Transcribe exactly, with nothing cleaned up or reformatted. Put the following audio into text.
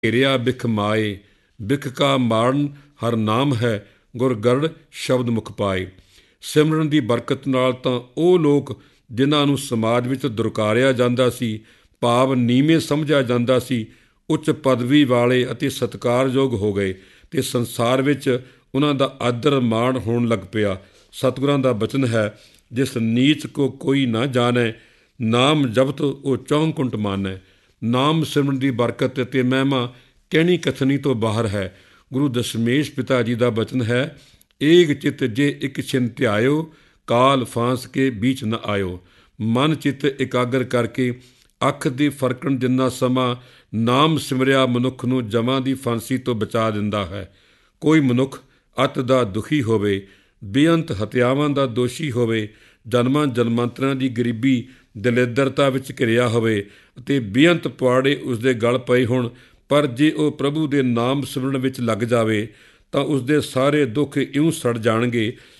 ਘੇਰਿਆ ਬਿਖ ਮਾਏ, ਬਿਖ ਕਾ ਮਾਰਨ ਹਰ ਨਾਮ ਹੈ, ਗੁਰ ਗਰੜ ਸ਼ਬਦ ਮੁਖ ਪਾਏ। ਸਿਮਰਨ ਦੀ ਬਰਕਤ ਨਾਲ ਤਾਂ ਉਹ ਲੋਕ ਜਿਨ੍ਹਾਂ ਨੂੰ ਸਮਾਜ ਵਿੱਚ ਦੁਰਕਾਰਿਆ ਜਾਂਦਾ ਸੀ, ਭਾਵ ਨੀਵੇਂ ਸਮਝਿਆ ਜਾਂਦਾ ਸੀ, ਉੱਚ ਪਦਵੀ ਵਾਲੇ ਅਤੇ ਸਤਿਕਾਰਯੋਗ ਹੋ ਗਏ ਅਤੇ ਸੰਸਾਰ ਵਿੱਚ ਉਹਨਾਂ ਦਾ ਆਦਰ ਮਾਣ ਹੋਣ ਲੱਗ ਪਿਆ। ਸਤਿਗੁਰਾਂ ਦਾ ਬਚਨ ਹੈ, ਜਿਸ ਨੀਚ ਕੋ ਕੋਈ ਨਾ ਜਾਣੈ, ਨਾਮ ਜਪਤ ਉਹ ਚੌਂਕੁੰਟ ਮਾਨੈ। ਨਾਮ ਸਿਮਰਨ ਦੀ ਬਰਕਤ ਅਤੇ ਮਹਿਮਾ ਕਹਿਣੀ ਕਥਨੀ ਤੋਂ ਬਾਹਰ ਹੈ। ਗੁਰੂ ਦਸ਼ਮੇਸ਼ ਪਿਤਾ ਜੀ ਦਾ ਬਚਨ ਹੈ, ਏਕ ਚਿਤ ਜੇ ਇੱਕ ਛਿਨ ਧਿਆਇਓ, ਕਾਲ ਫਾਂਸ ਕੇ ਬੀਚ ਨ ਆਇਓ। ਮਨ ਚਿੱਤ ਇਕਾਗਰ ਕਰਕੇ ਅੱਖ ਦੀ ਫਰਕਣ ਜਿੰਨਾ ਸਮਾਂ ਨਾਮ ਸਿਮਰਿਆ ਮਨੁੱਖ ਨੂੰ ਜਮਾਂ ਦੀ ਫਾਂਸੀ ਤੋਂ ਬਚਾ ਦਿੰਦਾ ਹੈ। ਕੋਈ ਮਨੁੱਖ ਅੱਤ ਦਾ ਦੁਖੀ ਹੋਵੇ, ਬੇਅੰਤ ਹੱਤਿਆਵਾਂ ਦਾ ਦੋਸ਼ੀ ਹੋਵੇ, ਜਨਮਾਂ ਜਨਮਾਂਤਰਾਂ ਦੀ ਗਰੀਬੀ ਦਲਿੱਦਰਤਾ ਵਿੱਚ ਘਿਰਿਆ ਹੋਵੇ ਅਤੇ ਬੇਅੰਤ ਪੁਆੜੇ ਉਸਦੇ ਗਲ ਪਏ ਹੋਣ, ਪਰ ਜੇ ਉਹ ਪ੍ਰਭੂ ਦੇ ਨਾਮ ਸਿਮਰਨ ਵਿੱਚ ਲੱਗ ਜਾਵੇ ਤਾਂ ਉਸਦੇ ਸਾਰੇ ਦੁੱਖ ਇਉਂ ਸੜ ਜਾਣਗੇ